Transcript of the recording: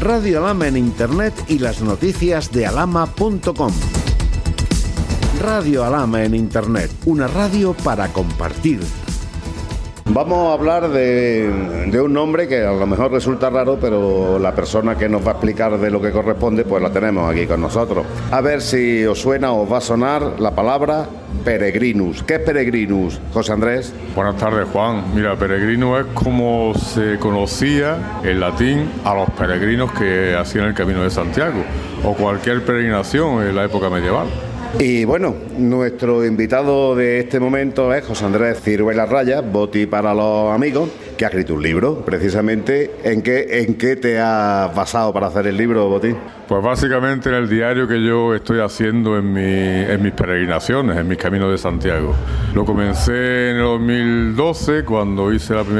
Radio Alhama en Internet y las noticias de alhama.com. Radio Alhama en Internet, una radio para compartir. Vamos a hablar de un nombre que a lo mejor resulta raro, pero la persona que nos va a explicar de lo que corresponde, pues la tenemos aquí con nosotros. A ver si os suena o os va a sonar la palabra peregrinus. ¿Qué es peregrinus, José Andrés? Buenas tardes, Juan. Mira, peregrino es como se conocía en latín a los peregrinos que hacían el Camino de Santiago o cualquier peregrinación en la época medieval. Y bueno, nuestro invitado de este momento es José Andrés Ciruela Raya, Boti para los amigos, que ha escrito un libro. Precisamente, ¿en qué te has basado para hacer el libro, Boti? Pues básicamente en el diario que yo estoy haciendo en mis peregrinaciones, en mis caminos de Santiago. Lo comencé en el 2012, cuando hice la primera